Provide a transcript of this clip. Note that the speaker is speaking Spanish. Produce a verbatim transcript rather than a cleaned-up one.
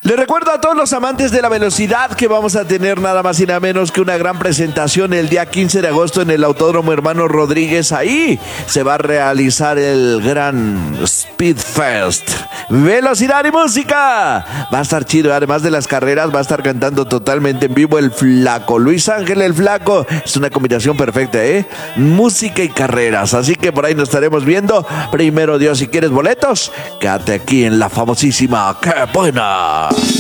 Le recuerdo a todos los amantes de la velocidad que vamos a tener nada más y nada menos que una gran presentación el día quince de agosto en el Autódromo Hermano Rodríguez. Ahí se va a realizar el gran Speed Fest. Velocidad y música. Va a estar chido. Además de las carreras, va a estar cantando totalmente en vivo el Flaco. Luis Ángel el Flaco. Es una combinación perfecta, ¿eh? Música y carreras. Así que por ahí nos estaremos viendo. Primero Dios, si quieres boletos, quédate aquí en la famosísima ¡Qué buena!